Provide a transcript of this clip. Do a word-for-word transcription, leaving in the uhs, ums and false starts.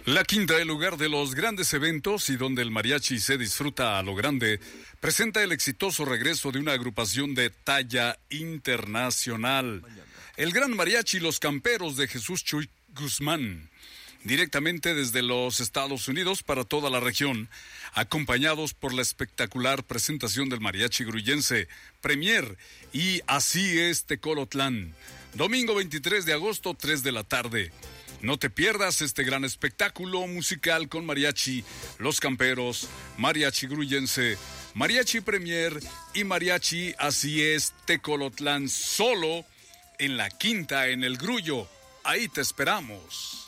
La Quinta, el lugar de los grandes eventos y donde el mariachi se disfruta a lo grande, presenta el exitoso regreso de una agrupación de talla internacional. El Gran Mariachi Los Camperos de Jesús Chuy Guzmán, directamente desde los Estados Unidos para toda la región, acompañados por la espectacular presentación del mariachi grullense Premier y Así es Tecolotlán, domingo veintitrés de agosto, tres de la tarde. No te pierdas este gran espectáculo musical con mariachi Los Camperos, mariachi grullense, mariachi Premier y mariachi Así es Tecolotlán, solo en La Quinta, en El Grullo. Ahí te esperamos.